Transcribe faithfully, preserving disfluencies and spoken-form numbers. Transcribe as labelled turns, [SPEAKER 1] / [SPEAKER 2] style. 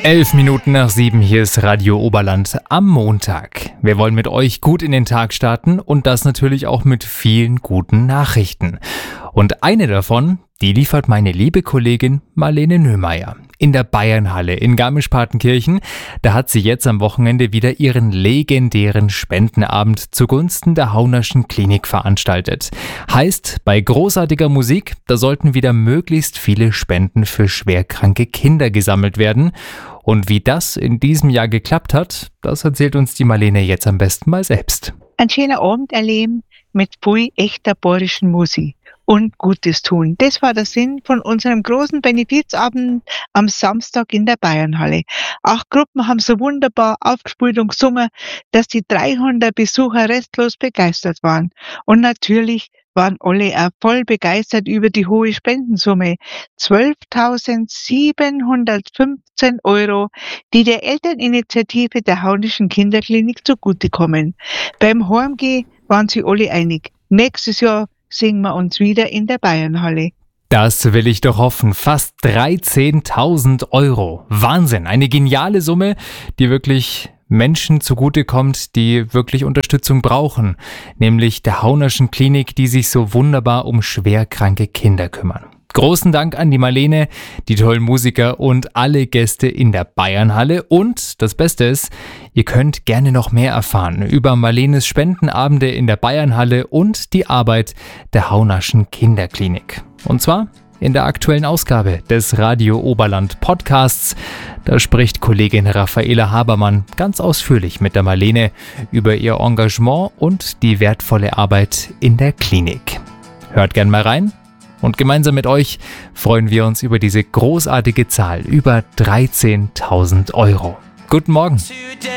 [SPEAKER 1] Elf Minuten nach sieben, hier ist Radio Oberland am Montag. Wir wollen mit euch gut in den Tag starten und das natürlich auch mit vielen guten Nachrichten. Und eine davon, die liefert meine liebe Kollegin Marlene Nöhmeier. In der Bayernhalle in Garmisch-Partenkirchen, da hat sie jetzt am Wochenende wieder ihren legendären Spendenabend zugunsten der Haunerschen Klinik veranstaltet. Heißt, bei großartiger Musik, da sollten wieder möglichst viele Spenden für schwerkranke Kinder gesammelt werden. Und wie das in diesem Jahr geklappt hat, das erzählt uns die Marlene jetzt am besten mal selbst.
[SPEAKER 2] Ein schöner Abend erleben mit viel echter bayerischen Musik und Gutes tun. Das war der Sinn von unserem großen Benefizabend am Samstag in der Bayernhalle. Acht Gruppen haben so wunderbar aufgespielt und gesungen, dass die dreihundert Besucher restlos begeistert waren. Und natürlich waren alle auch voll begeistert über die hohe Spendensumme. zwölftausendsiebenhundertfünfzehn Euro, die der Elterninitiative der Haunerschen Kinderklinik zugutekommen. Beim Heimgehen waren sie alle einig. Nächstes Jahr singen wir uns wieder in der Bayernhalle.
[SPEAKER 1] Das will ich doch hoffen. Fast dreizehntausend Euro. Wahnsinn. Eine geniale Summe, die wirklich Menschen zugutekommt, die wirklich Unterstützung brauchen. Nämlich der Haunerschen Klinik, die sich so wunderbar um schwerkranke Kinder kümmern. Großen Dank an die Marlene, die tollen Musiker und alle Gäste in der Bayernhalle. Und das Beste ist, ihr könnt gerne noch mehr erfahren über Marlenes Spendenabende in der Bayernhalle und die Arbeit der Haunerschen Kinderklinik. Und zwar in der aktuellen Ausgabe des Radio Oberland Podcasts. Da spricht Kollegin Raffaela Habermann ganz ausführlich mit der Marlene über ihr Engagement und die wertvolle Arbeit in der Klinik. Hört gern mal rein. Und gemeinsam mit euch freuen wir uns über diese großartige Zahl, über dreizehntausend Euro. Guten Morgen.